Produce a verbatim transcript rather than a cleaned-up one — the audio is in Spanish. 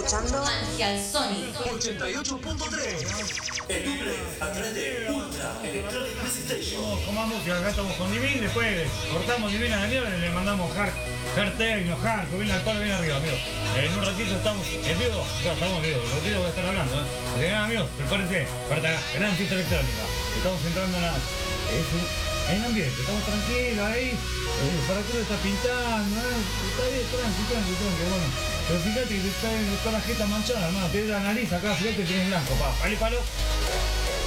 escuchando Magial Sonic ochenta y ocho punto tres. En Duble, a través de Ultra Electronic Station. Como música, acá estamos con Divin, después cortamos Divin a Daniel y le mandamos hard, hard techno, hard, bien actual, bien arriba, amigos. En un ratito estamos en vivo, ya estamos en vivo, un ratito voy a estar hablando, ¿eh? Así que nada, amigos, prepárense para esta gran fiesta electrónica. Estamos entrando en la... Es un, en ambiente, estamos tranquilos ahí, eh, para que lo está pintando, ¿eh? Está bien, tranqui, tranqui, tranqui, bueno. Pero fíjate que está, está la jeta manchada, hermano, te da la nariz acá, fíjate que tienes blanco, pa, palo y palo.